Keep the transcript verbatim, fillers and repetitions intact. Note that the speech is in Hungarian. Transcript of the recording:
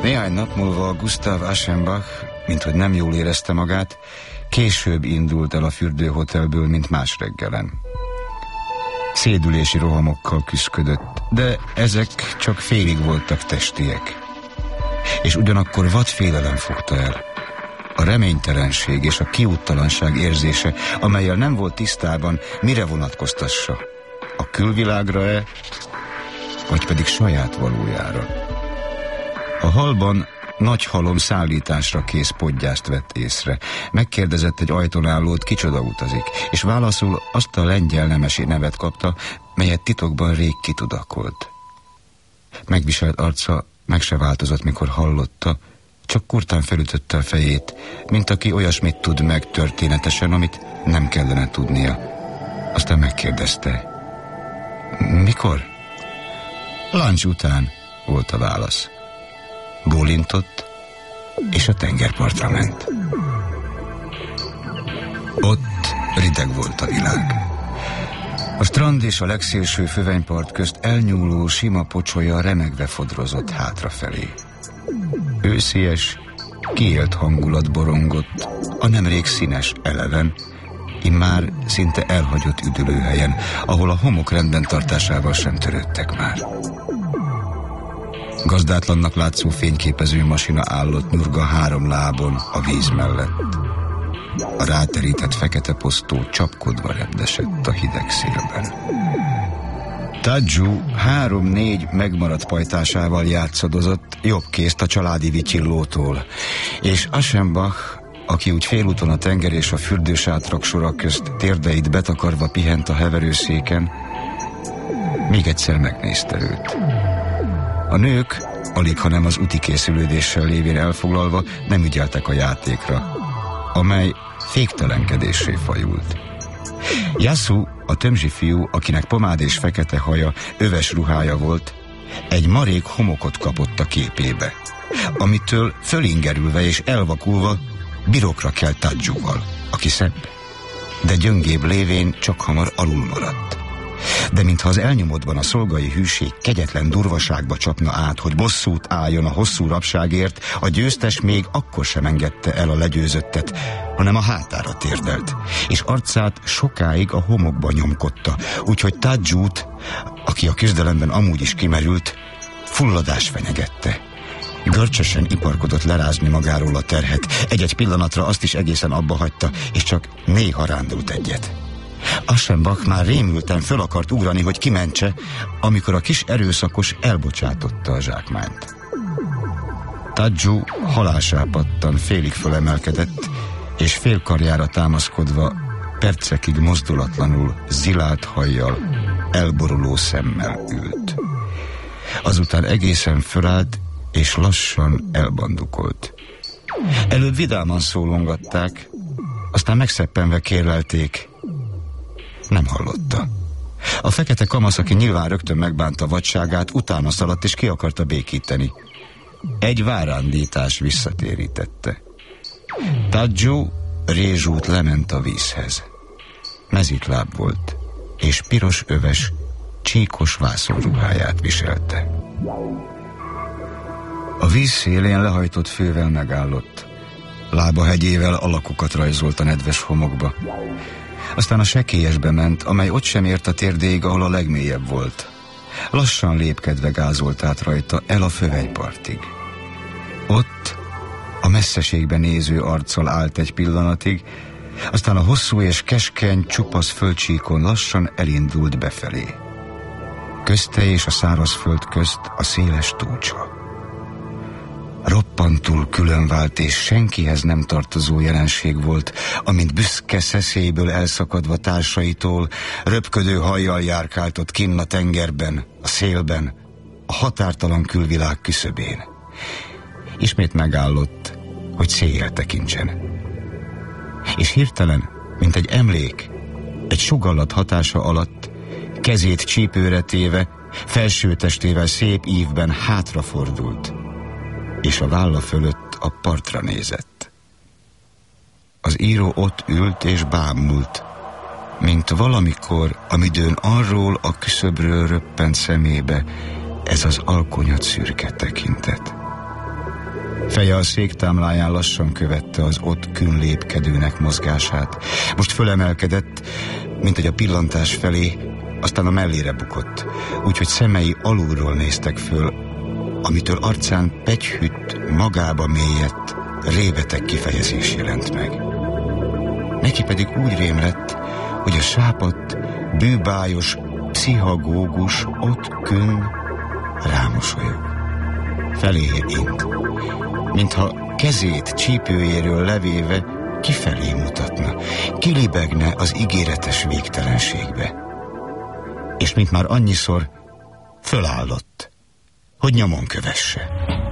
Néhány nap múlva Gustav Aschenbach, minthogy nem jól érezte magát, később indult el a fürdőhotelből, mint más reggelen. Szédülési rohamokkal küszködött, de ezek csak félig voltak testiek. És ugyanakkor vad félelem fogta el. A reménytelenség és a kiúttalanság érzése, amellyel nem volt tisztában, mire vonatkoztassa. A külvilágra-e, vagy pedig saját valójára. A hallban nagy halom szállításra kész podgyászt vett észre. Megkérdezett egy ajtón állót, kicsoda utazik, és válaszul azt a lengyel nemesi nevet kapta, melyet titokban rég kitudakolt. Megviselt arca meg se változott, mikor hallotta, csak kurtán felütötte a fejét, mint aki olyasmit tud meg történetesen, amit nem kellene tudnia. Aztán megkérdezte: mikor? Lunch után, volt a válasz. Bólintott, és a tengerpartra ment. Ott rideg volt a világ. A strand és a legszélső fövenypart közt elnyúló sima pocsolya remegve fodrozott hátrafelé. Őszies, kiélt hangulat borongott a nemrég színes eleven, immár szinte elhagyott üdülőhelyen, ahol a homok rendben tartásával sem törődtek már. Gazdátlannak látszó fényképező masina állott nyurga három lábon a víz mellett. A ráterített fekete posztó csapkodva rendesett a hideg szélben. Tadzsu három-négy megmaradt pajtásával játszadozott jobbkészt a családi vityillótól, és Aschenbach, aki úgy félúton a tenger és a fürdősátrak sora közt térdeit betakarva pihent a heverőszéken, még egyszer megnézte őt. A nők, alig hanem az úti készülődéssel lévén elfoglalva, nem ügyeltek a játékra, amely féktelenkedéssé fajult. Yasu, a tömzsi fiú, akinek pomád és fekete haja, öves ruhája volt, egy marék homokot kapott a képébe, amitől fölingerülve és elvakulva birokra kelt Tadzsuval, aki szebb, de gyöngébb lévén csak hamar alul maradt. De mintha az elnyomodban a szolgai hűség kegyetlen durvaságba csapna át, hogy bosszút álljon a hosszú rabságért, a győztes még akkor sem engedte el a legyőzöttet, hanem a hátára térdelt, és arcát sokáig a homokba nyomkodta, úgyhogy Tadzsút, aki a küzdelemben amúgy is kimerült, fulladás fenyegette. Görcsösen iparkodott lerázni magáról a terhet, egy-egy pillanatra azt is egészen abba hagyta, és csak néha rándult egyet. Aschenbach már rémülten föl akart ugrani, hogy kimentse, amikor a kis erőszakos elbocsátotta a zsákmányt. Tadzsu halálsápadtan félig fölemelkedett, és félkarjára támaszkodva percekig mozdulatlanul, zilált hajjal, elboruló szemmel ült. Azután egészen fölállt, és lassan elbandukolt. Előbb vidáman szólongatták, aztán megszeppenve kérlelték. Nem hallotta. A fekete kamasz, aki nyilván rögtön megbánta vadságát, utána szaladt és ki akarta békíteni. Egy várándítás visszatérítette. Tadzsu rézsút lement a vízhez. Mezitláb volt, és piros öves, csíkos vászonruháját viselte. A víz szélén lehajtott fővel megállott. Lába hegyével alakokat rajzolt a nedves homokba. Aztán a sekélyesbe ment, amely ott sem ért a térdéig, ahol a legmélyebb volt. Lassan lépkedve gázolt át rajta el a fövenypartig. Ott a messzeségben néző arccal állt egy pillanatig, aztán a hosszú és keskeny, csupasz földcsíkon lassan elindult befelé. Közte és a szárazföld közt a széles túlcsa. Roppantul különvált és senkihez nem tartozó jelenség volt, amint büszke szeszélyből elszakadva társaitól röpködő hajjal járkáltott kinn a tengerben, a szélben, a határtalan külvilág küszöbén. Ismét megállott, hogy széjjel tekintsen. És hirtelen, mint egy emlék, egy sugallat hatása alatt, kezét csípőre téve, felső testével szép ívben hátrafordult, és a válla fölött a partra nézett. Az író ott ült és bámult, mint valamikor, amidőn arról a küszöbről röppent szemébe ez az alkonyat szürke tekintet. Feje a széktámláján lassan követte az ott kün lépkedőnek mozgását. Most fölemelkedett, mint hogy a pillantás felé, aztán a mellére bukott, úgyhogy szemei alulról néztek föl, amitől arcán pegyhütt, magába mélyedt, réveteg kifejezés jelent meg. Neki pedig úgy rém lett, hogy a sápadt, bűbájos, pszichagógus ott kün rámosolyog. Feléje int, mintha kezét csípőjéről levéve kifelé mutatna, kilibegne az ígéretes végtelenségbe. És mint már annyiszor, fölállott, hogy nyomon kövesse.